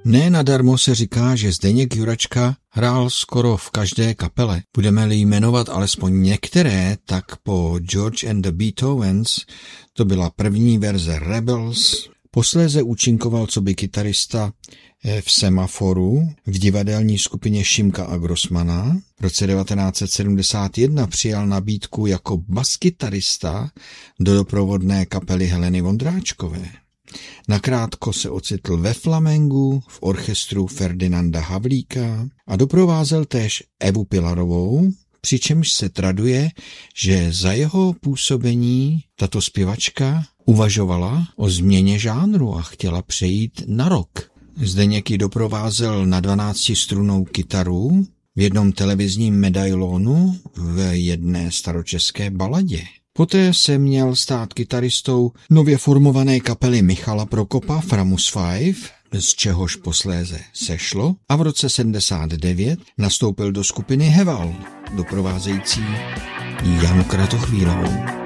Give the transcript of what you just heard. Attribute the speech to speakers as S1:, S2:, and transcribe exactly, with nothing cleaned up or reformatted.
S1: Ne nadarmo se říká, že Zdeněk Juračka hrál skoro v každé kapele. Budeme-li jmenovat alespoň některé, tak po George and the Beethovens to byla první verze Rebels, posléze účinkoval coby kytarista v Semaforu v divadelní skupině Šimka a Grossmana. V roce devatenáct set sedmdesát jedna přijal nabídku jako baskytarista do doprovodné kapely Heleny Vondráčkové. Nakrátko se ocitl ve Flamengu v orchestru Ferdinanda Havlíka a doprovázel též Evu Pilarovou, přičemž se traduje, že za jeho působení tato zpěvačka uvažovala o změně žánru a chtěla přejít na rock. Zdeněk ji doprovázel na dvanáctistrunnou kytaru v jednom televizním medailonu v jedné staročeské baladě. Poté se měl stát kytaristou nově formované kapely Michala Prokopa Framus Five, z čehož posléze sešlo, a v roce sedmdesát devět nastoupil do skupiny Heval, doprovázející Janu Kratochvílovou.